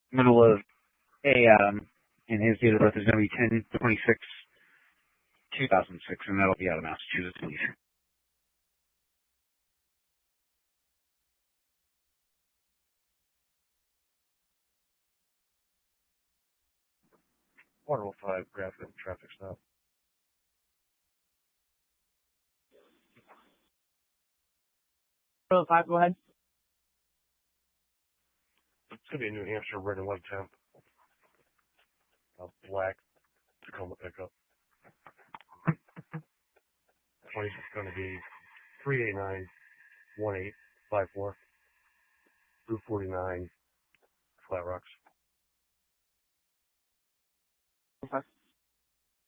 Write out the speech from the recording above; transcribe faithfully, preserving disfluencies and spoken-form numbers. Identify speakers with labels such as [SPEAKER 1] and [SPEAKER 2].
[SPEAKER 1] middle of A M, and his date of birth is going to be ten twenty-six two thousand six, and that'll be out of Massachusetts.
[SPEAKER 2] one oh five graphic traffic stop.
[SPEAKER 3] one oh five, go ahead.
[SPEAKER 2] It's going to be a New Hampshire red and white temp. A black Tacoma pickup. Price is going to be three eight nine one eight five four. Route forty-nine, Flat Rocks.
[SPEAKER 3] Okay.